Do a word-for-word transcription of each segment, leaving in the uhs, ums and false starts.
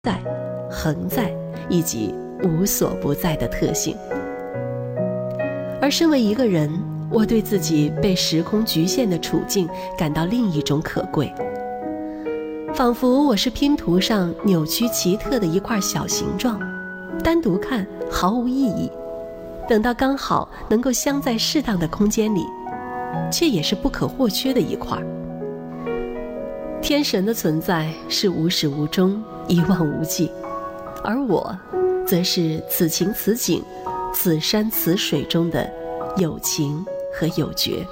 在、恒在以及无所不在的特性。而身为一个人，我对自己被时空局限的处境感到另一种可贵，仿佛我是拼图上扭曲奇特的一块小形状，单独看毫无意义，等到刚好能够镶在适当的空间里，却也是不可或缺的一块。天神的存在是无始无终，一望无际，而我则是此情此景、此山此水中的有情和有觉。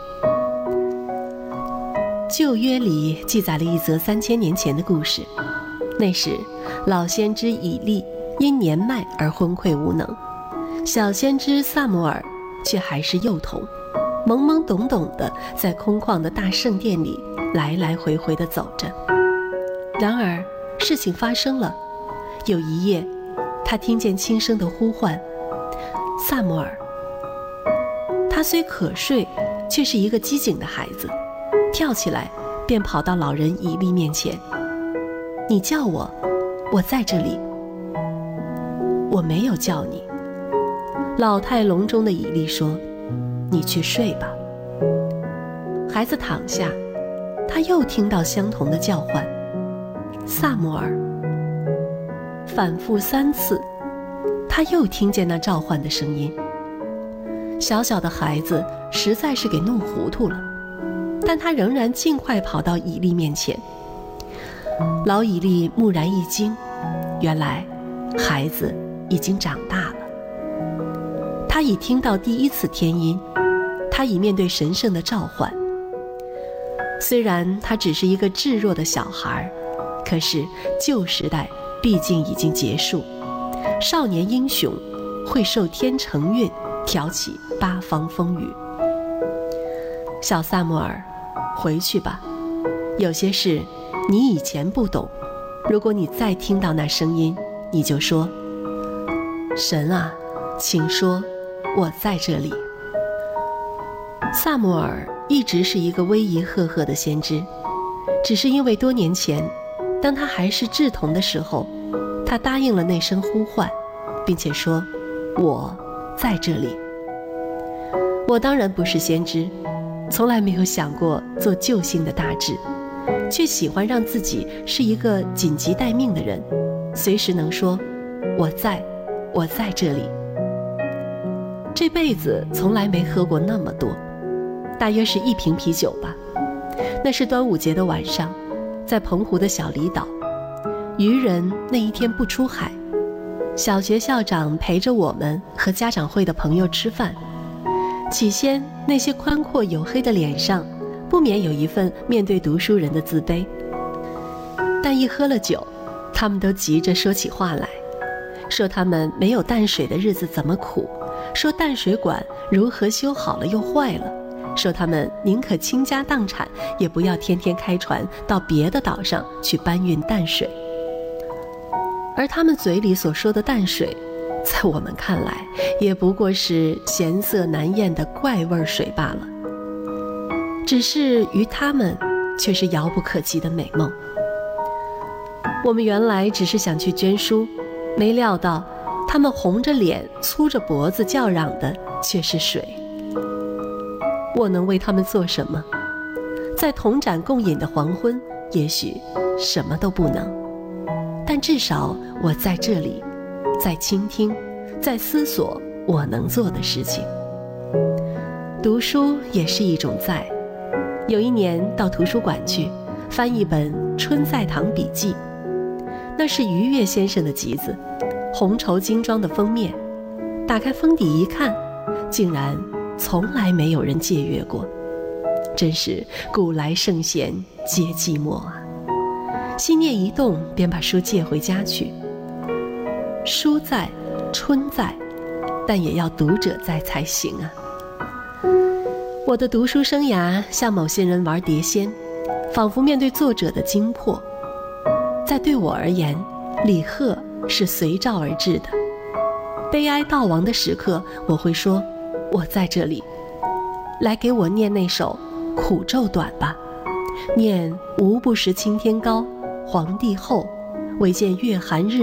旧约里记载了一则三千年前的故事，那时老先知以利因年迈而昏聩无能，小先知撒母耳却还是幼童，懵懵懂懂地在空旷的大圣殿里来来回回地走着。然而事情发生了，有一夜他听见轻声的呼唤，撒母耳。他虽可睡，却是一个机警的孩子，跳起来便跑到老人以利面前。你叫我，我在这里。我没有叫你。老态龙钟的以利说，你去睡吧。孩子躺下，他又听到相同的叫唤，撒母耳。反复三次，他又听见那召唤的声音。小小的孩子实在是给弄糊涂了，但他仍然尽快跑到以利面前。老以利蓦然一惊，原来孩子已经长大了。他已听到第一次天音，他已面对神圣的召唤。虽然他只是一个稚弱的小孩，可是旧时代毕竟已经结束，少年英雄会受天承运，挑起八方风雨。小撒母耳，回去吧，有些事你以前不懂，如果你再听到那声音，你就说，神啊，请说，我在这里。撒母耳一直是一个威仪赫赫的先知，只是因为多年前当他还是稚童的时候，他答应了那声呼唤，并且说，我在这里。我当然不是先知，从来没有想过做救星的大志，却喜欢让自己是一个紧急待命的人，随时能说，我在，我在这里。这辈子从来没喝过那么多，大约是一瓶啤酒吧。那是端午节的晚上，在澎湖的小离岛，渔人那一天不出海，小学校长陪着我们和家长会的朋友吃饭。起先那些宽阔黝黑的脸上不免有一份面对读书人的自卑，但一喝了酒，他们都急着说起话来，说他们没有淡水的日子怎么苦，说淡水管如何修好了又坏了，说他们宁可倾家荡产，也不要天天开船到别的岛上去搬运淡水。而他们嘴里所说的淡水，在我们看来也不过是咸涩难咽的怪味水罢了，只是于他们却是遥不可及的美梦。我们原来只是想去捐书，没料到他们红着脸粗着脖子叫嚷的却是水。我能为他们做什么？在同盏共饮的黄昏，也许什么都不能，但至少我在这里，在倾听，在思索我能做的事情。读书也是一种在。有一年到图书馆去翻一本《春在堂笔记》，那是余岳先生的集子，红绸精装的封面，打开封底一看，竟然从来没有人借阅过，真是古来圣贤皆寂寞啊！心念一动，便把书借回家去。书在，春在，但也要读者在才行啊！我的读书生涯像某些人玩碟仙，仿佛面对作者的精魄。在对我而言，李贺是随召而至的。悲哀悼亡的时刻，我会说，我在这里，来给我念那首苦咒短吧，念无不识青天高，黄帝厚，唯见月寒日